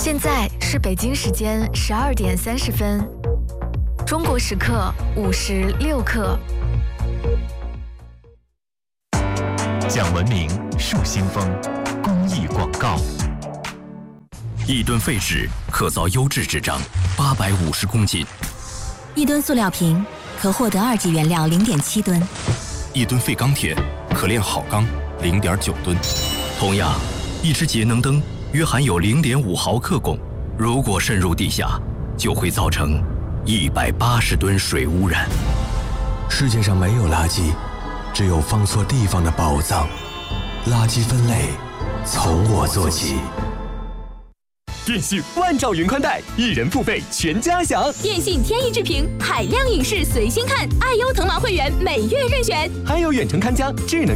现在是北京时间12:30，中国时刻5时6刻。 讲文明，树新风，公益广告。 1吨废纸可造优质纸张850公斤 ，1吨塑料瓶可获得2级原料0.7吨 ，1吨废钢铁可炼好钢0.9吨。同样，一只节能灯约含有0.5毫克汞，如果渗入地下，就会造成180吨水污染。 世界上没有垃圾，只有放错地方的宝藏。垃圾分类从我做起。 电信万兆云宽带，1人付费全家享。 电信天翼智屏海量影视随心看，爱优腾芒会员每月任选， 还有远程看家、智能